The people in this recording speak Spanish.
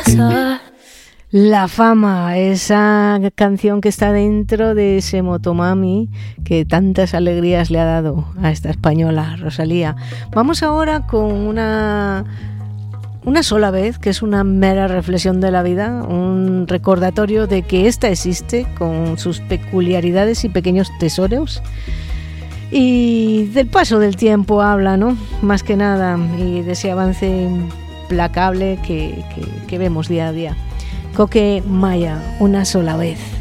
pasar. La fama, esa canción que está dentro de ese Motomami que tantas alegrías le ha dado a esta española, Rosalía. Vamos ahora con una sola vez, que es una mera reflexión de la vida, un recordatorio de que esta existe con sus peculiaridades y pequeños tesoros. Y del paso del tiempo habla, ¿no? Más que nada, y de ese avance implacable que vemos día a día. Coque Maya, una sola vez.